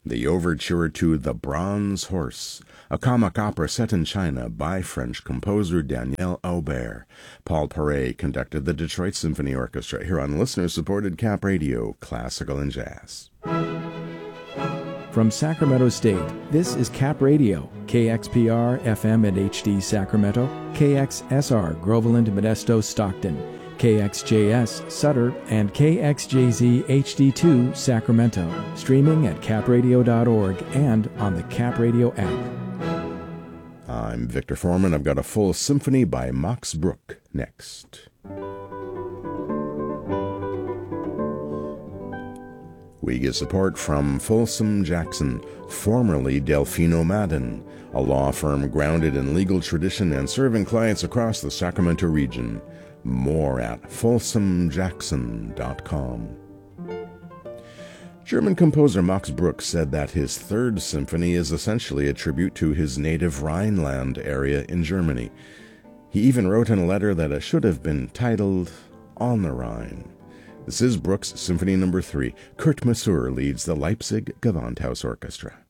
the overture to The Bronze Horse, a comic opera set in China by French composer Daniel Aubert. Paul Paray conducted the Detroit Symphony Orchestra here on listener-supported Cap Radio, Classical and Jazz. From Sacramento State, this is Cap Radio, KXPR FM and HD Sacramento, KXSR Groveland, Modesto, Stockton, KXJS Sutter, and KXJZ HD2 Sacramento, streaming at capradio.org and on the Cap Radio app. I'm Victor Foreman. I've got a full symphony by Max Bruch next. We get support from Folsom Jackson, formerly Delfino Madden, a law firm grounded in legal tradition and serving clients across the Sacramento region. More at folsomjackson.com. German composer Max Bruch said that his Third Symphony is essentially a tribute to his native Rhineland area in Germany. He even wrote in a letter that it should have been titled On the Rhine. This is Bruch's Symphony No. 3. Kurt Masur leads the Leipzig Gewandhaus Orchestra.